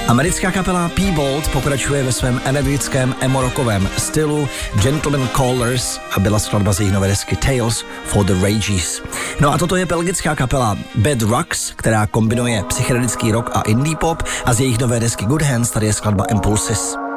Americká kapela P-Bolt pokračuje ve svém energickém emo-rockovém stylu. Gentleman Callers a byla skladba z jejich nové desky Tales for the Rages. No a toto je belgická kapela Bad Rocks, která kombinuje psychedelický rock a indie pop, a z jejich nové desky Good Hands tady je skladba Impulses.